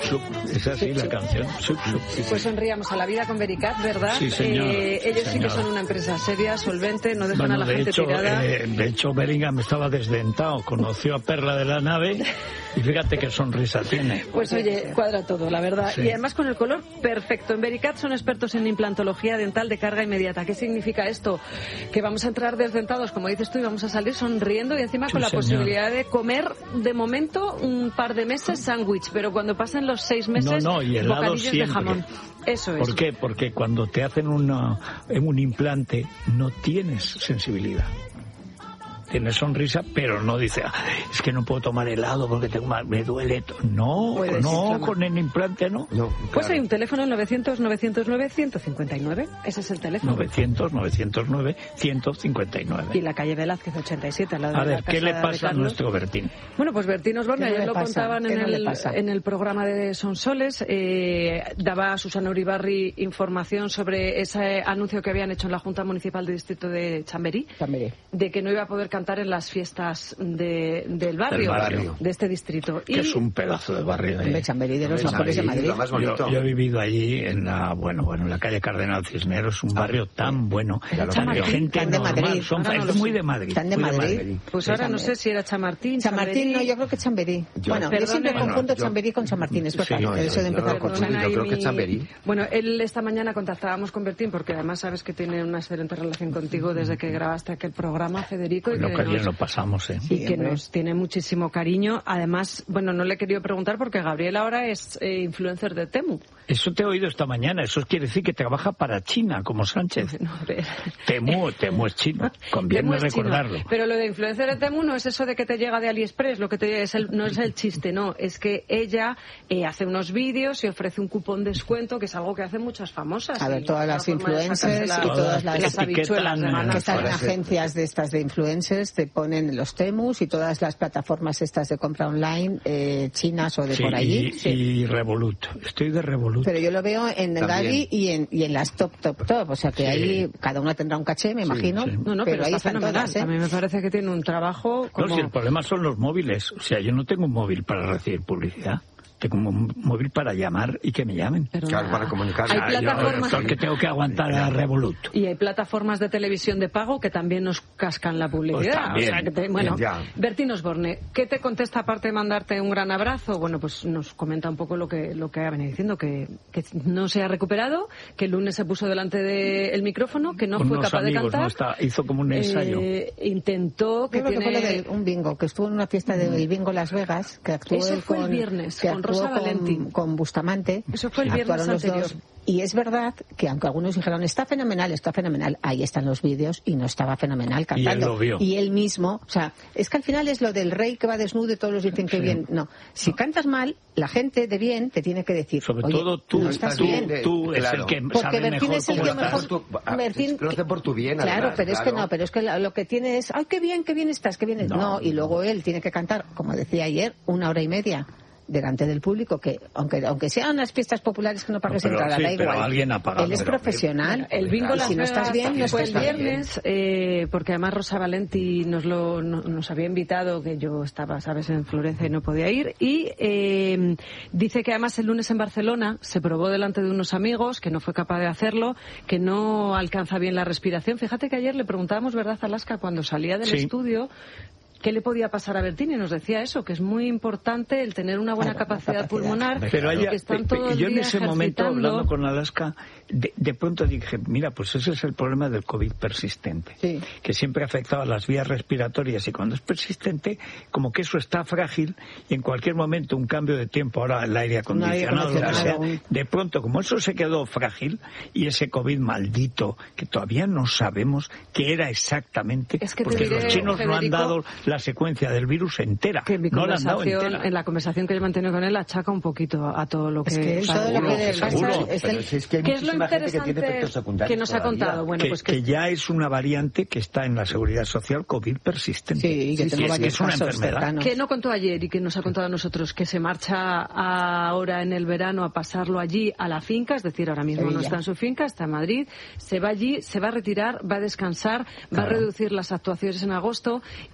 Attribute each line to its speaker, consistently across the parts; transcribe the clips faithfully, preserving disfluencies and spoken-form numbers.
Speaker 1: Sup, es así la canción. Sup, sup.
Speaker 2: Pues sonríamos a la vida con Vericat, ¿verdad?
Speaker 1: Sí, señor.
Speaker 2: Eh, ellos
Speaker 1: sí,
Speaker 2: sí que
Speaker 1: señor.
Speaker 2: son una empresa seria, solvente, no dejan
Speaker 1: bueno,
Speaker 2: a la
Speaker 1: de
Speaker 2: gente
Speaker 1: hecho,
Speaker 2: tirada.
Speaker 1: Eh, de hecho, Bellingham estaba desdentado, conoció a Perla de la Nave y fíjate qué sonrisa tiene.
Speaker 2: Pues oye, cuadra todo, la verdad.
Speaker 1: Sí.
Speaker 2: Y además con el color perfecto. En Vericat son expertos en implantología dental de carga inmediata. ¿Qué significa esto? Que vamos a entrar desdentados, como dices tú, y vamos a salir sonriendo y encima
Speaker 1: Sí,
Speaker 2: con la
Speaker 1: señor.
Speaker 2: posibilidad de comer, de momento, un par de meses sándwich, pero cuando pasen los seis meses,
Speaker 1: No, no, y helado
Speaker 2: bocadillos
Speaker 1: siempre.
Speaker 2: de jamón. Eso es.
Speaker 1: ¿Por qué? Porque cuando te hacen una, un implante no tienes sensibilidad. Tienes sonrisa, pero no dice, ah, es que no puedo tomar helado porque tengo mal, me duele. No,
Speaker 2: Puedes
Speaker 1: no,
Speaker 2: inflamar.
Speaker 1: con el implante no.
Speaker 3: No,
Speaker 2: Pues
Speaker 3: claro.
Speaker 2: hay un teléfono novecientos, novecientos nueve, ciento cincuenta y nueve. Ese es el teléfono.
Speaker 1: novecientos, novecientos nueve, ciento cincuenta y nueve.
Speaker 2: Y la calle Velázquez ochenta y siete, al lado
Speaker 1: A
Speaker 2: de
Speaker 1: ver,
Speaker 2: la
Speaker 1: ¿qué
Speaker 2: casa
Speaker 1: le
Speaker 2: de
Speaker 1: pasa a
Speaker 2: Carlos.
Speaker 1: nuestro Bertín?
Speaker 2: Bueno, pues Bertín Osborne,
Speaker 4: ¿Qué no
Speaker 2: ayer
Speaker 4: le
Speaker 2: lo
Speaker 4: pasa?
Speaker 2: contaban
Speaker 4: ¿Qué
Speaker 2: en
Speaker 4: no le
Speaker 2: el,
Speaker 4: pasa?
Speaker 2: en el programa de Sonsoles, eh, daba a Susana Uribarri información sobre ese anuncio que habían hecho en la Junta Municipal del Distrito de Chamberí,
Speaker 4: Chamberí.
Speaker 2: de que no iba a poder cantar en las fiestas de, del, barrio,
Speaker 1: Del barrio.
Speaker 2: de este distrito.
Speaker 1: Que es un pedazo de barrio.
Speaker 4: Hombre,
Speaker 1: ¿eh?
Speaker 4: Chamberí de los
Speaker 3: Hombre,
Speaker 4: mejores de
Speaker 3: Chamberí,
Speaker 4: Madrid.
Speaker 3: lo más bonito.
Speaker 1: Yo, yo he vivido allí en la, bueno, bueno, en la calle Cardenal Cisneros, un barrio tan bueno,
Speaker 2: Era
Speaker 1: tan de
Speaker 2: Chamartín,
Speaker 1: gente
Speaker 4: tan de
Speaker 1: normal,
Speaker 4: Madrid.
Speaker 1: son
Speaker 2: Ahora no lo
Speaker 1: es muy
Speaker 2: sé.
Speaker 1: de Madrid.
Speaker 4: Tan de
Speaker 1: muy
Speaker 4: Madrid.
Speaker 2: Pues ahora no sé si era Chamartín,
Speaker 4: San Martín, no,
Speaker 2: Chamberí.
Speaker 4: yo creo que Chamberí.
Speaker 3: Yo-
Speaker 4: bueno, yo
Speaker 2: Perdone,
Speaker 4: siempre
Speaker 2: bueno,
Speaker 4: confundo
Speaker 3: yo-
Speaker 4: Chamberí con San Martín, es
Speaker 1: Sí,
Speaker 4: verdad.
Speaker 3: no, yo-
Speaker 4: eso de
Speaker 3: yo
Speaker 4: empezar
Speaker 3: lo
Speaker 4: con
Speaker 3: confundo,
Speaker 2: Perdona,
Speaker 3: yo
Speaker 2: y
Speaker 3: creo que
Speaker 2: mi-
Speaker 3: Chamberí.
Speaker 2: Bueno, él esta mañana contactábamos con Bertín porque además sabes que tiene una excelente relación contigo desde que grabaste aquel programa, Federico, y
Speaker 1: Lo
Speaker 2: que,
Speaker 1: que bien
Speaker 2: nos,
Speaker 1: lo pasamos, ¿eh?
Speaker 2: y que
Speaker 4: hombre.
Speaker 2: nos tiene muchísimo cariño. Además, bueno, no le he querido preguntar porque Gabriel ahora es eh, influencer de Temu.
Speaker 1: Eso te he oído esta mañana, eso quiere decir que trabaja para China, como Sánchez.
Speaker 2: No, a ver.
Speaker 1: Temu, Temu es chino, conviene
Speaker 2: Temu es chino.
Speaker 1: recordarlo.
Speaker 2: Pero lo de influencer de Temu no es eso de que te llega de AliExpress, lo que te es el, no es el chiste, no, es que ella eh, hace unos vídeos y ofrece un cupón de descuento, que es algo que hacen muchas famosas.
Speaker 4: A ver,
Speaker 2: Y
Speaker 4: todas
Speaker 2: otra
Speaker 4: las
Speaker 2: forma de
Speaker 4: influencers
Speaker 2: sacarse
Speaker 4: y
Speaker 2: la-
Speaker 4: todas las-
Speaker 2: las habichuelas de
Speaker 1: etiquetan,
Speaker 2: ganar.
Speaker 4: que están en
Speaker 3: Para ser-
Speaker 4: agencias de estas de influencers, te ponen los Temus y todas las plataformas estas de compra online eh, chinas o de
Speaker 1: Sí,
Speaker 4: por allí.
Speaker 1: y, y Revolut. Estoy de Revolut.
Speaker 4: Pero yo lo veo en
Speaker 3: También.
Speaker 4: Gavi y en, y en las top, top, top. O sea que
Speaker 1: Sí.
Speaker 4: ahí cada una tendrá un caché, me imagino.
Speaker 1: sí.
Speaker 2: No, no, pero,
Speaker 4: ahí
Speaker 2: está
Speaker 4: están
Speaker 2: fenomenal.
Speaker 4: todas, ¿eh?
Speaker 2: A mí me parece que tiene un trabajo como...
Speaker 1: No, si el problema son los móviles. O sea, yo no tengo un móvil para recibir publicidad. Tengo un móvil para llamar y que me llamen.
Speaker 2: Pero
Speaker 3: Claro,
Speaker 2: nada.
Speaker 3: para comunicarse.
Speaker 2: Hay
Speaker 1: Ah, yo,
Speaker 2: plataformas...
Speaker 1: el que tengo que aguantar a Revolut.
Speaker 2: Y hay plataformas de televisión de pago que también nos cascan la publicidad.
Speaker 1: Pues también.
Speaker 2: O sea, que te- bueno,
Speaker 3: Ya.
Speaker 2: Bertín Osborne, ¿qué te contesta aparte de mandarte un gran abrazo? Bueno, pues nos comenta un poco lo que lo que ha venido diciendo, que, que no se ha recuperado, que el lunes se puso delante del micrófono, que no
Speaker 1: Con
Speaker 2: fue
Speaker 1: unos
Speaker 2: capaz
Speaker 1: amigos,
Speaker 2: de cantar.
Speaker 1: ¿no? Está- hizo como un ensayo.
Speaker 2: Eh, intentó que
Speaker 4: Yo creo que
Speaker 2: tiene...
Speaker 4: fue lo de un bingo, que estuvo en una fiesta del bingo Las Vegas, que actuó
Speaker 2: Eso
Speaker 4: él
Speaker 2: fue el
Speaker 4: con,
Speaker 2: viernes,
Speaker 4: que
Speaker 2: con
Speaker 4: actuó
Speaker 2: Rosa
Speaker 4: con-
Speaker 2: Valenti.
Speaker 4: con Bustamante.
Speaker 2: Eso fue el viernes
Speaker 4: Actuaron los
Speaker 2: anterior.
Speaker 4: dos. Y es verdad que aunque algunos dijeron está fenomenal, está fenomenal, ahí están los vídeos y no estaba fenomenal cantando.
Speaker 1: lo vio.
Speaker 4: Y él mismo, o sea, es que al final es lo del rey que va desnudo y todos los dicen que
Speaker 1: Sí.
Speaker 4: bien. No, si cantas mal, la gente de bien te tiene que decir,
Speaker 1: Sobre
Speaker 4: oye,
Speaker 1: todo tú,
Speaker 4: no estás
Speaker 1: tú,
Speaker 4: bien.
Speaker 1: tú es
Speaker 3: Claro.
Speaker 1: el que
Speaker 4: Porque
Speaker 1: sabe
Speaker 4: Bertín
Speaker 1: mejor
Speaker 4: es el
Speaker 1: cómo
Speaker 4: que
Speaker 1: estás.
Speaker 4: mejor...
Speaker 3: Por tu- ah,
Speaker 4: Bertín-
Speaker 3: lo hace por tu bien,
Speaker 4: Claro,
Speaker 3: además,
Speaker 4: pero es que
Speaker 3: claro.
Speaker 4: no, pero es que lo lo que tiene es, ay, qué bien, qué bien estás, qué bien. es-".
Speaker 1: No.
Speaker 4: No, y luego él tiene que cantar, como decía ayer, una hora y media delante del público, que aunque aunque sean unas fiestas populares que no pagues
Speaker 1: No, pero
Speaker 4: entrada,
Speaker 1: sí,
Speaker 4: da
Speaker 1: pero
Speaker 4: igual.
Speaker 1: alguien ha pagado.
Speaker 4: Él es
Speaker 1: Pero-
Speaker 4: profesional.
Speaker 2: El bingo
Speaker 4: Y
Speaker 2: Las
Speaker 4: si no estás
Speaker 2: Vegas
Speaker 4: bien, no
Speaker 2: fue el
Speaker 4: estás bien.
Speaker 2: viernes, eh, porque además Rosa Valenti nos lo no- nos había invitado, que yo estaba, sabes, en Florencia y no podía ir, y eh, dice que además el lunes en Barcelona se probó delante de unos amigos, que no fue capaz de hacerlo, que no alcanza bien la respiración. Fíjate que ayer le preguntábamos, ¿verdad, Alaska, cuando salía del
Speaker 1: Sí.
Speaker 2: estudio, qué le podía pasar a Bertín? Y nos decía eso, que es muy importante el tener una buena
Speaker 4: Claro, la
Speaker 2: capacidad,
Speaker 4: capacidad.
Speaker 2: pulmonar,
Speaker 1: Pero
Speaker 2: y
Speaker 1: ella,
Speaker 2: que están todo el
Speaker 1: yo en
Speaker 2: día
Speaker 1: ese momento,
Speaker 2: ejercitando.
Speaker 1: hablando con Alaska, de, de pronto dije, mira, pues ese es el problema del COVID persistente,
Speaker 4: Sí.
Speaker 1: que siempre afectaba a las vías respiratorias, y cuando es persistente, como que eso está frágil, y en cualquier momento un cambio de tiempo, ahora el aire acondicionado, lo que sea,
Speaker 4: acondicionado.
Speaker 1: de pronto, como eso se quedó frágil, y ese COVID maldito, que todavía no sabemos qué era exactamente,
Speaker 2: Es que te
Speaker 1: porque
Speaker 2: diré,
Speaker 1: los chinos no han
Speaker 2: Federico,
Speaker 1: dado la secuencia del virus entera,
Speaker 2: que en mi
Speaker 1: no la han dado
Speaker 2: conversación,
Speaker 1: entera.
Speaker 2: en la conversación que yo he mantenido con él, achaca un poquito a todo lo que...
Speaker 4: Es que él todo lo
Speaker 1: seguro,
Speaker 4: que le pasa
Speaker 1: seguro.
Speaker 4: es
Speaker 3: Pero
Speaker 4: el-
Speaker 3: si es que hay
Speaker 2: ¿Qué es lo
Speaker 3: muchísima gente que tiene efectos
Speaker 2: interesante
Speaker 3: secundarios
Speaker 2: que nos ha
Speaker 3: todavía.
Speaker 2: contado? Bueno,
Speaker 1: que,
Speaker 2: pues
Speaker 1: que
Speaker 2: que...
Speaker 1: ya es una variante que está en la Seguridad Social COVID persistente.
Speaker 4: Sí, que
Speaker 1: Sí,
Speaker 4: tengo
Speaker 1: sí,
Speaker 4: varios
Speaker 1: es una
Speaker 4: casos
Speaker 1: enfermedad.
Speaker 4: cercanos.
Speaker 2: Que no contó ayer y que nos ha contado a nosotros que se marcha ahora en el verano a pasarlo allí a la finca, es decir, ahora mismo no
Speaker 4: Sevilla.
Speaker 2: está en su finca, está en Madrid, se va allí, se va a retirar, va a descansar, va a
Speaker 1: Claro.
Speaker 2: reducir las actuaciones en agosto y tiene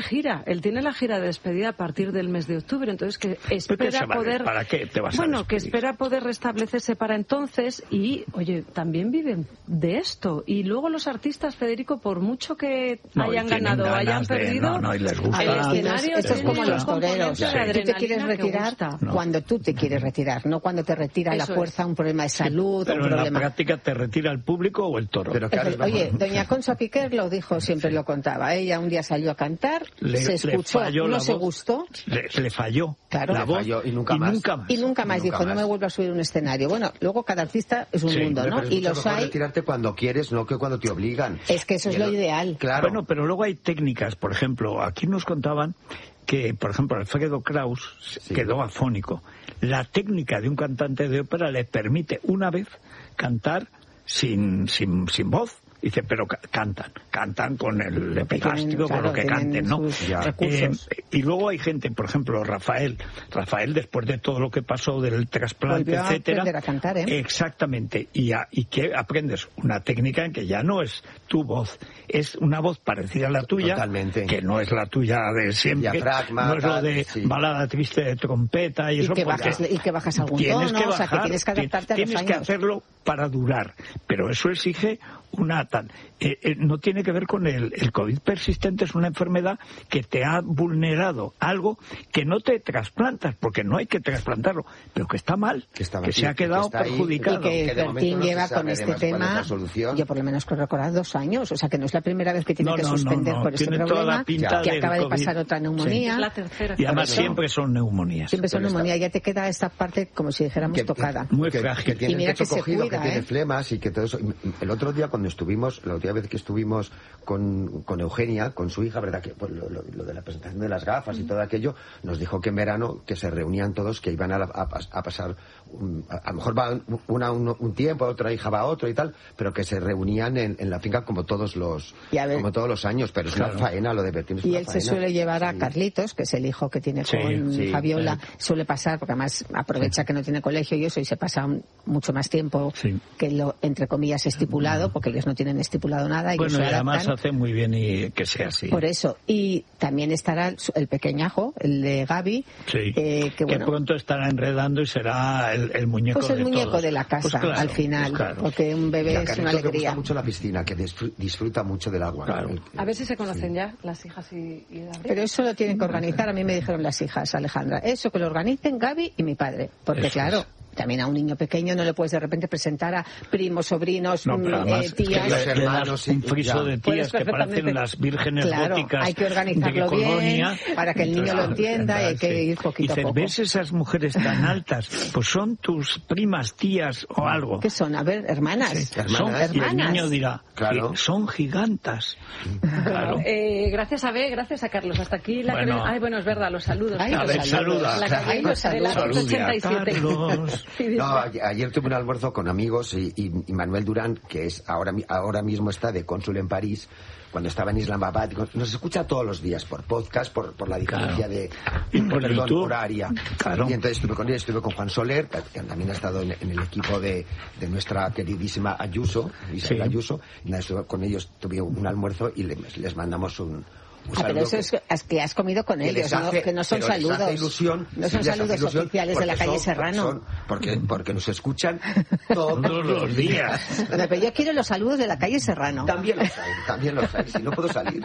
Speaker 2: gira. Él tiene la gira de despedida a partir del mes de octubre, entonces que espera
Speaker 1: vale?
Speaker 2: poder...
Speaker 1: ¿Para qué te vas a
Speaker 2: Bueno,
Speaker 1: despedir?
Speaker 2: que espera poder restablecerse para entonces y, oye, también viven de esto. Y luego los artistas, Federico, por mucho que
Speaker 1: No,
Speaker 2: hayan
Speaker 1: y tienen
Speaker 2: ganado o hayan
Speaker 1: ganas de-
Speaker 2: perdido...
Speaker 1: no, no, y les gusta.
Speaker 2: el escenario
Speaker 4: Esto es
Speaker 2: tiene
Speaker 4: como
Speaker 2: un
Speaker 4: los toreros.
Speaker 2: componente de
Speaker 4: Tú te
Speaker 2: adrenalina
Speaker 4: quieres
Speaker 2: que
Speaker 4: retirar
Speaker 2: gusta.
Speaker 1: No.
Speaker 4: cuando tú te quieres retirar, no cuando te retira
Speaker 2: Eso
Speaker 4: la fuerza,
Speaker 2: es.
Speaker 4: un problema de salud,
Speaker 1: Pero
Speaker 4: un
Speaker 1: en la
Speaker 4: problema...
Speaker 1: práctica te retira el público o el toro.
Speaker 3: Pero claro,
Speaker 4: Es- Oye, doña Concha Piquer lo dijo, siempre lo contaba. Ella un día salió a cantar,
Speaker 1: Le-
Speaker 4: se
Speaker 1: le
Speaker 4: escuchó,
Speaker 1: falló
Speaker 4: no
Speaker 1: la
Speaker 4: se
Speaker 1: voz.
Speaker 4: gustó
Speaker 1: Le, le falló
Speaker 4: Claro.
Speaker 1: la
Speaker 4: Le
Speaker 1: voz
Speaker 3: falló y nunca más.
Speaker 1: nunca más.
Speaker 4: y nunca más
Speaker 3: Nunca
Speaker 4: dijo, no
Speaker 3: más.
Speaker 4: me vuelvo a subir a un escenario. Bueno, luego cada artista es un
Speaker 1: Sí,
Speaker 4: mundo,
Speaker 3: Pero
Speaker 4: ¿no?
Speaker 3: es
Speaker 4: Y
Speaker 3: mucho
Speaker 4: los
Speaker 3: mejor
Speaker 4: hay...
Speaker 3: retirarte cuando quieres, no que cuando te obligan.
Speaker 4: Es que eso es
Speaker 3: Y
Speaker 4: lo
Speaker 3: el-
Speaker 4: ideal.
Speaker 3: Claro.
Speaker 1: Bueno, pero luego hay técnicas, por ejemplo, aquí nos contaban que, por ejemplo, Alfredo Kraus
Speaker 3: Sí.
Speaker 1: quedó afónico. La técnica de un cantante de ópera le permite una vez cantar sin, sin, sin voz. Dice, pero ca- cantan, cantan con el epicástico,
Speaker 4: tienen,
Speaker 1: con lo
Speaker 4: claro,
Speaker 1: que
Speaker 4: tienen
Speaker 1: canten, ¿no?
Speaker 4: sus
Speaker 3: Ya.
Speaker 4: recursos.
Speaker 1: Eh, y luego hay gente, por ejemplo, Rafael. Rafael, después de todo lo que pasó del trasplante,
Speaker 4: Volvió a
Speaker 1: etcétera.
Speaker 4: aprender a cantar, ¿eh?
Speaker 1: Exactamente. Y, a- y que aprendes una técnica en que ya no es tu voz, es una voz parecida a la tuya,
Speaker 3: Totalmente.
Speaker 1: que no es la tuya de siempre,
Speaker 3: Diafragma,
Speaker 1: no es lo
Speaker 3: tal,
Speaker 1: de
Speaker 3: sí.
Speaker 1: balada triste de trompeta y,
Speaker 4: Y
Speaker 1: eso.
Speaker 4: que
Speaker 1: porque
Speaker 4: bajas- y que bajas algún
Speaker 1: tienes
Speaker 4: tono,
Speaker 1: que
Speaker 4: o sea, que
Speaker 1: bajar,
Speaker 4: tienes que adaptarte a los
Speaker 1: tienes que
Speaker 4: años.
Speaker 1: hacerlo para durar, pero eso exige una tal. Eh, eh, no tiene que ver con el, el COVID persistente, es una enfermedad que te ha vulnerado algo que no te trasplantas, porque no hay que trasplantarlo, pero que está mal,
Speaker 3: Que está
Speaker 1: que
Speaker 3: mal,
Speaker 1: se
Speaker 3: sí,
Speaker 1: ha quedado
Speaker 3: que está ahí,
Speaker 1: perjudicado.
Speaker 4: Y que
Speaker 3: que de momento
Speaker 4: Bertín
Speaker 3: no se
Speaker 4: lleva
Speaker 3: sabe
Speaker 4: con este
Speaker 3: además cuál es
Speaker 4: tema,
Speaker 3: la solución.
Speaker 4: yo por lo menos creo recordar dos años, o sea que no es la primera vez que tiene
Speaker 1: No,
Speaker 4: que
Speaker 1: no, no,
Speaker 4: suspender
Speaker 1: no,
Speaker 4: por este
Speaker 1: tiene toda la
Speaker 4: problema,
Speaker 1: pinta
Speaker 4: que
Speaker 1: del
Speaker 4: acaba de
Speaker 1: COVID.
Speaker 4: pasar otra neumonía.
Speaker 2: Es la tercera.
Speaker 1: Y además
Speaker 3: Pero-
Speaker 1: siempre son neumonías.
Speaker 4: Siempre son
Speaker 3: Pero está-
Speaker 4: neumonía, ya te queda esta parte como si dijéramos
Speaker 3: que,
Speaker 4: tocada.
Speaker 1: Muy
Speaker 3: que,
Speaker 1: frágil.
Speaker 3: que tiene
Speaker 4: Y mira
Speaker 3: el pecho
Speaker 4: que se
Speaker 3: cogido,
Speaker 4: cuida,
Speaker 3: que tiene
Speaker 4: ¿eh?
Speaker 3: flemas y que todo eso. El otro día cuando estuvimos, la última vez que estuvimos con, con Eugenia, con su hija, ¿verdad? Que pues, lo, lo- lo de la presentación de las gafas y todo aquello, nos dijo que en verano que se reunían todos, que iban a, la- a pas- a pasar, un- a, a lo mejor va una un, un tiempo, otra hija va a otro y tal, pero que se reunían en, en la finca como todos los
Speaker 4: Y a ver-
Speaker 3: como todos los años, pero es
Speaker 1: Claro.
Speaker 3: una faena lo de Bertín. Es
Speaker 4: Y
Speaker 3: una
Speaker 4: él se
Speaker 3: faena.
Speaker 4: suele llevar a
Speaker 3: Sí.
Speaker 4: Carlitos, que es el hijo que tiene
Speaker 1: Sí,
Speaker 4: con
Speaker 3: sí,
Speaker 4: Fabiola,
Speaker 1: eh.
Speaker 4: suele pasar, porque además aprovecha que no tiene colegio y eso, y se pasa un- mucho más tiempo
Speaker 1: Sí.
Speaker 4: que lo, entre comillas, estipulado, porque ellos no tienen estipulado nada. Y
Speaker 1: Bueno,
Speaker 4: se
Speaker 1: y además
Speaker 4: adaptan.
Speaker 1: hace muy bien y que sea así.
Speaker 4: Por eso. Y también estará el, el pequeñajo, el de Gaby,
Speaker 1: Sí.
Speaker 4: eh, que bueno,
Speaker 1: pronto estará enredando y será el, el muñeco
Speaker 4: pues el
Speaker 1: de
Speaker 4: muñeco
Speaker 1: todos.
Speaker 4: de la casa,
Speaker 1: Pues claro,
Speaker 4: al final,
Speaker 1: pues claro.
Speaker 4: porque un
Speaker 3: Y
Speaker 4: bebé
Speaker 3: a
Speaker 4: es una
Speaker 3: Carlitos le
Speaker 4: alegría.
Speaker 3: gusta mucho la piscina, que disfr- disfruta mucho del agua.
Speaker 1: Claro.
Speaker 3: El-
Speaker 2: A ver si se conocen ya las hijas y, y Gabriel.
Speaker 4: Pero eso lo tienen que organizar, a mí me dijeron las hijas, Alejandra. Eso que lo organicen Gaby y mi padre. Porque
Speaker 1: Eso
Speaker 4: claro,
Speaker 1: es.
Speaker 4: también a un niño pequeño no le puedes de repente presentar a primos, sobrinos,
Speaker 1: No, pero
Speaker 4: mm,
Speaker 1: además
Speaker 4: eh,
Speaker 1: es que
Speaker 4: tías.
Speaker 1: le-
Speaker 3: Los
Speaker 1: le das
Speaker 3: hermanos,
Speaker 1: un
Speaker 3: sí,
Speaker 1: friso
Speaker 3: ya.
Speaker 1: de
Speaker 4: Puedes
Speaker 1: tías que parecen
Speaker 4: perfectamente-
Speaker 1: las vírgenes
Speaker 4: Claro,
Speaker 1: góticas
Speaker 4: hay que organizarlo
Speaker 1: de Colonia.
Speaker 4: bien, para que el niño lo
Speaker 1: Claro,
Speaker 4: entienda y hay que
Speaker 1: sí.
Speaker 4: ir poquito a
Speaker 1: Dices,
Speaker 4: poco.
Speaker 1: ¿ves esas mujeres tan altas? Pues son tus primas, tías o algo.
Speaker 4: ¿Qué son? A ver, hermanas.
Speaker 1: Sí,
Speaker 3: Hermanas.
Speaker 1: son- y el
Speaker 4: Hermanas.
Speaker 1: niño dirá,
Speaker 3: Claro.
Speaker 1: "Sí, son gigantas. Claro.
Speaker 2: Eh, gracias a B, gracias a Carlos. Hasta aquí la
Speaker 1: Bueno.
Speaker 2: que... Ay, bueno, es verdad, los saludos.
Speaker 4: Ay,
Speaker 1: A
Speaker 4: los
Speaker 1: ver, saluda.
Speaker 2: La que
Speaker 4: Ay, los
Speaker 2: de la
Speaker 4: saludos.
Speaker 1: Saludia,
Speaker 2: ochenta y siete.
Speaker 1: Carlos.
Speaker 2: Sí, dice.
Speaker 3: No, ayer, ayer tuve un almuerzo con amigos y, y- y Manuel Durán, que es ahora, mi- ahora mismo está de cónsul en París, cuando estaba en Islamabad, nos escucha todos los días por podcast, por, por la diferencia
Speaker 1: Claro.
Speaker 3: de
Speaker 1: Y por
Speaker 3: perdón,
Speaker 1: YouTube.
Speaker 3: horaria.
Speaker 1: Claro.
Speaker 3: Y entonces estuve con él, estuve con Juan Soler, que que también ha estado en, en el equipo de, de nuestra queridísima Ayuso, Isabel
Speaker 1: Sí.
Speaker 3: Ayuso, y nada, estuve con ellos, tuve un almuerzo y le- les mandamos un, un
Speaker 4: Ah, pero
Speaker 3: saludo
Speaker 4: eso es,
Speaker 3: que-
Speaker 4: es que has comido con
Speaker 3: que
Speaker 4: ellos,
Speaker 3: les
Speaker 4: ¿no?
Speaker 3: hace-
Speaker 4: Que no son
Speaker 3: pero les
Speaker 4: saludos.
Speaker 3: hace ilusión,
Speaker 4: no
Speaker 3: sí,
Speaker 4: son
Speaker 3: les hace
Speaker 4: saludos
Speaker 3: ilusión
Speaker 4: oficiales de la
Speaker 3: porque
Speaker 4: calle
Speaker 3: son-
Speaker 4: Serrano.
Speaker 3: son- porque, porque nos escuchan todos
Speaker 1: Todos los días.
Speaker 4: Bueno, pero yo quiero los saludos de la calle Serrano.
Speaker 3: También los hay, también los hay. Si no puedo salir.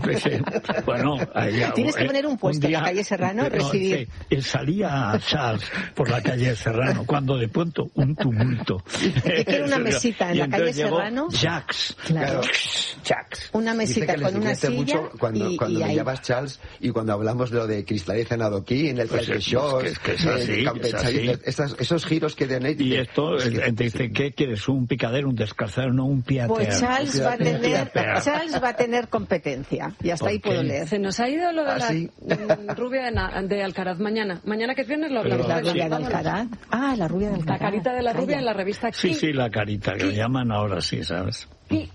Speaker 1: Bueno, ahí-
Speaker 4: Tienes que poner un puesto en la calle Serrano,
Speaker 1: no,
Speaker 4: recibir.
Speaker 1: que, eh, salía Charles por la calle Serrano cuando de pronto un tumulto.
Speaker 4: Yo quiero una mesita en
Speaker 1: Y
Speaker 4: la calle
Speaker 1: entonces llegó
Speaker 4: Serrano.
Speaker 1: Jacques.
Speaker 4: Claro.
Speaker 1: Jacques.
Speaker 4: Una
Speaker 3: Dice
Speaker 4: mesita
Speaker 3: que les
Speaker 4: con una
Speaker 3: divierte
Speaker 4: silla
Speaker 3: mucho cuando,
Speaker 4: y,
Speaker 3: cuando
Speaker 4: y
Speaker 3: me
Speaker 4: ahí.
Speaker 3: llamas Charles y cuando hablamos de lo de Cristaliza en Adoquí, en el
Speaker 1: Pues
Speaker 3: Tracker
Speaker 1: es-
Speaker 3: Show,
Speaker 1: es que es así, es así.
Speaker 3: esas- esos giros que den ahí.
Speaker 1: Y esto,
Speaker 3: es que-
Speaker 1: eh, te dice, ¿qué quieres? ¿Un picadero, un descalzadero, no un piatear?
Speaker 4: Pues Charles va a tener,
Speaker 1: Piatear.
Speaker 4: Charles va a tener competencia. Y hasta
Speaker 1: ¿Por
Speaker 4: ahí puedo
Speaker 1: qué?
Speaker 4: leer.
Speaker 2: Se nos ha ido lo de
Speaker 3: ¿Ah,
Speaker 2: la
Speaker 3: sí?
Speaker 2: mm, rubia de, Na- de Alcaraz mañana. Mañana que es viernes lo
Speaker 1: Pero
Speaker 2: hablamos.
Speaker 4: La
Speaker 1: Sí.
Speaker 4: rubia de
Speaker 2: Vámonos.
Speaker 4: Alcaraz. Ah, la rubia de
Speaker 2: La
Speaker 4: Alcaraz.
Speaker 2: carita de la rubia
Speaker 4: Calla.
Speaker 2: en la revista
Speaker 1: Sí,
Speaker 2: Ki.
Speaker 1: sí, la carita, que lo llaman ahora sí, ¿sabes?
Speaker 2: Ki.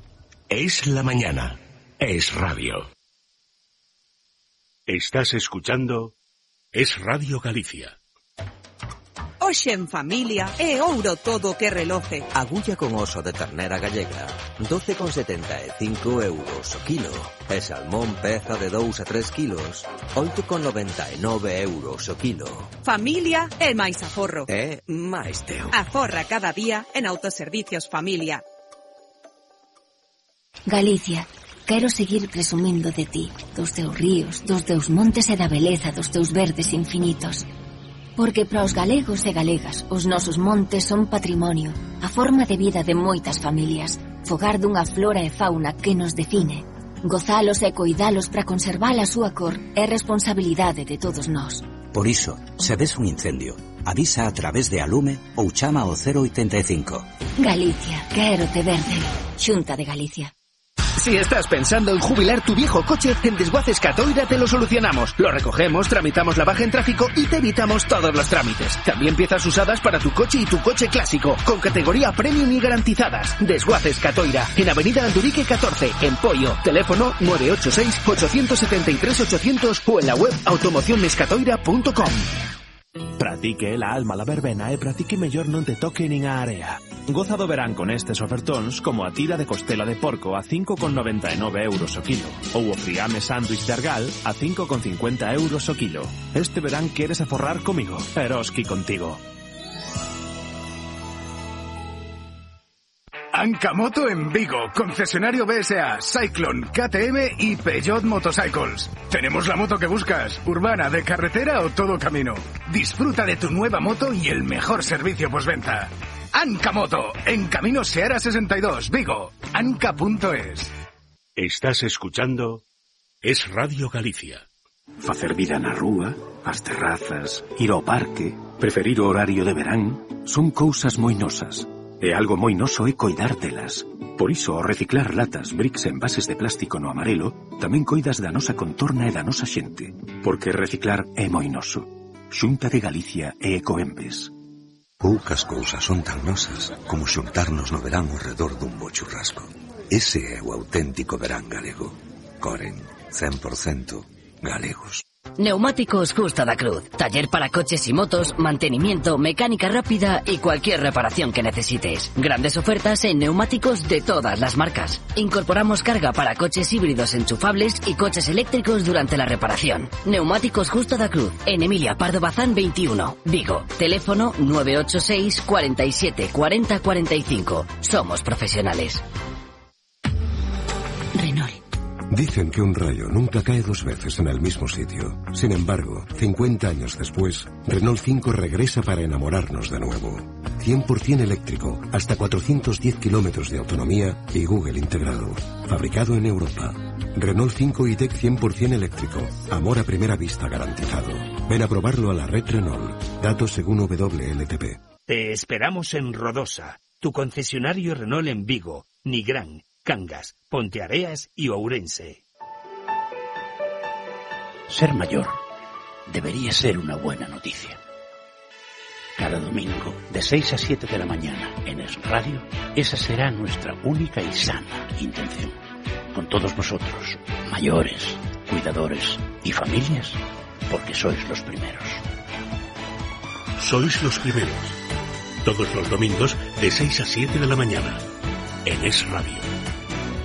Speaker 5: Es la mañana. Es radio. Estás escuchando Es Radio Galicia.
Speaker 6: Hoxe en familia é ouro todo que reloce.
Speaker 7: Agulla con oso de ternera gallega, doce con setenta e cinco euros o kilo. E salmón peza de dous a tres kilos, oito con noventa e nove euros o kilo.
Speaker 6: Familia é máis aforro.
Speaker 7: É máis teu.
Speaker 6: Aforra cada día en Autoservicios Familia.
Speaker 8: Galicia, quero seguir presumindo de ti, dos teus ríos, dos teus montes e da beleza dos teus verdes infinitos. Porque para os galegos e galegas, os nosos montes son patrimonio, a forma de vida de moitas familias, fogar dunha flora e fauna que nos define. Gozalos e coidalos para conservar a súa cor é responsabilidade de todos nós.
Speaker 9: Por iso, se ves un incendio, avisa a través de Alume ou chama ao cero oitenta e cinco.
Speaker 8: Galicia, quero te verde. Xunta de Galicia.
Speaker 10: Si estás pensando en jubilar tu viejo coche, en Desguaces Catoira te lo solucionamos. Lo recogemos, tramitamos la baja en tráfico y te evitamos todos los trámites. También piezas usadas para tu coche y tu coche clásico, con categoría premium y garantizadas. Desguaces Catoira, en Avenida Andurique catorce, en Poio. Teléfono nueve ocho seis, ocho siete tres, ochocientos o en la web automoción nescatoira punto com.
Speaker 11: Pratique la alma la verbena e pratique mellor non te toque nin a area. Goza do verán con estes ofertóns como a tira de costela de porco a cinco con noventa e nove euros o kilo ou o friame sándwich de argal a cinco con cincuenta euros o kilo. Este verán queres aforrar comigo, Eroski contigo.
Speaker 12: Ancamoto en Vigo, concesionario B S A, Cyclone, K T M y Peugeot Motorcycles. Tenemos la moto que buscas, urbana, de carretera o todo camino. Disfruta de tu nueva moto y el mejor servicio postventa. Ancamoto, en Camino Seara sesenta y dos, Vigo, anca punto es.
Speaker 5: Estás escuchando Es Radio Galicia.
Speaker 13: Facer vida na rúa, as terrazas, ir ao parque, preferir o horario de verán, son cousas moi nosas. E algo moi noso é coidar delas. Por iso, ao reciclar latas, bricks e envases de plástico no amarelo, tamén coidas da nosa contorna e da nosa xente. Porque reciclar é moi noso. Xunta de Galicia e Ecoembes.
Speaker 14: Poucas cousas son tan nosas como xuntarnos no verán ao redor dun bo churrasco. Ese é o auténtico verán galego. Coren, cen por cento galegos.
Speaker 15: Neumáticos Justa da Cruz. Taller para coches y motos, mantenimiento, mecánica rápida y cualquier reparación que necesites. Grandes ofertas en neumáticos de todas las marcas. Incorporamos carga para coches híbridos enchufables y coches eléctricos durante la reparación. Neumáticos Justa da Cruz. En Emilia Pardo Bazán veintiuno, Vigo. Teléfono nueve ocho seis, cuarenta y siete, cuarenta, cuarenta y cinco. Somos profesionales.
Speaker 8: Renault.
Speaker 16: Dicen que un rayo nunca cae dos veces en el mismo sitio. Sin embargo, cincuenta años después, Renault cinco regresa para enamorarnos de nuevo. cien por ciento eléctrico, hasta cuatrocientos diez kilómetros de autonomía y Google integrado. Fabricado en Europa. Renault cinco y-Tech cien por ciento eléctrico. Amor a primera vista garantizado. Ven a probarlo a la red Renault. Datos según W L T P.
Speaker 5: Te esperamos en Rodosa, tu concesionario Renault en Vigo, Nigrán, Cangas, Ponteareas y Ourense.
Speaker 17: Ser mayor debería ser una buena noticia. Cada domingo, de seis a siete de la mañana, en Es Radio, esa será nuestra única y sana intención. Con todos vosotros, mayores, cuidadores y familias, porque sois los primeros.
Speaker 5: Sois los primeros. Todos los domingos, de seis a siete de la mañana, en Es Radio.